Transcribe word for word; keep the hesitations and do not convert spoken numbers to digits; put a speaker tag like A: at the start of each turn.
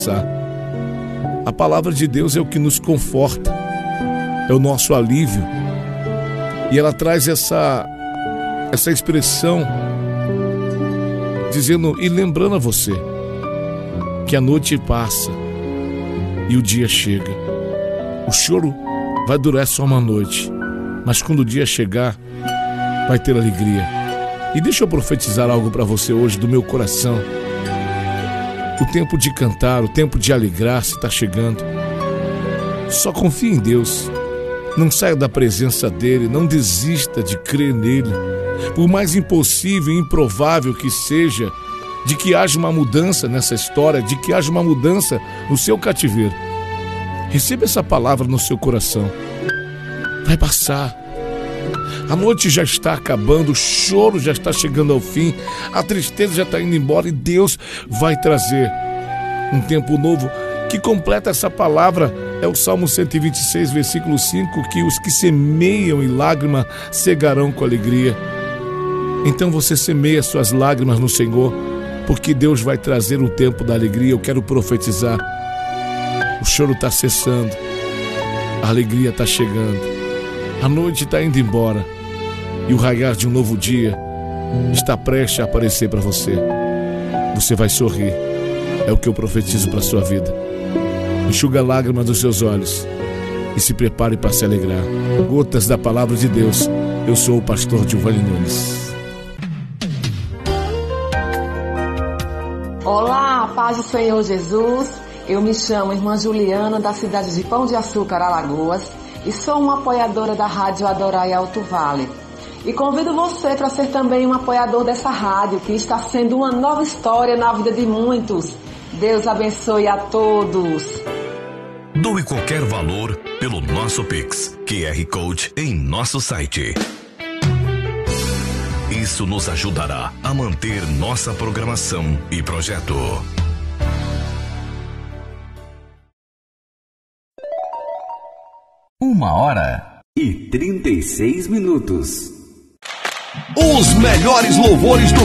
A: A palavra de Deus é o que nos conforta, é o nosso alívio. E ela traz essa, essa expressão, dizendo e lembrando a você que a noite passa e o dia chega. O choro vai durar só uma noite, mas quando o dia chegar, vai ter alegria. E deixa eu profetizar algo para você hoje do meu coração. O tempo de cantar, o tempo de alegrar-se está chegando. Só confie em Deus. Não saia da presença dEle, não desista de crer nele. Por mais impossível e improvável que seja, de que haja uma mudança nessa história, de que haja uma mudança no seu cativeiro, receba essa palavra no seu coração. Vai passar. A noite já está acabando, o choro já está chegando ao fim, a tristeza já está indo embora e Deus vai trazer um tempo novo. Que completa essa palavra é o Salmo cento e vinte e seis, versículo cinco, que os que semeiam em lágrima cegarão com alegria. Então você semeia suas lágrimas no Senhor, porque Deus vai trazer o tempo da alegria. Eu quero profetizar. O choro está cessando, a alegria está chegando, a noite está indo embora e o raiar de um novo dia está prestes a aparecer para você. Você vai sorrir, é o que eu profetizo para a sua vida. Enxuga a lágrima dos seus olhos e se prepare para se alegrar. Gotas da palavra de Deus. Eu sou o pastor Giovanni Nunes.
B: Olá, paz do Senhor Jesus. Eu me chamo Irmã Juliana, da cidade de Pão de Açúcar, Alagoas, e sou uma apoiadora da Rádio Adorai Alto Vale. E convido você para ser também um apoiador dessa rádio, que está sendo uma nova história na vida de muitos. Deus abençoe a todos.
C: Doe qualquer valor pelo nosso Pix, Q R Code em nosso site. Isso nos ajudará a manter nossa programação e projeto.
D: Uma hora e trinta e seis minutos.
E: Os melhores louvores do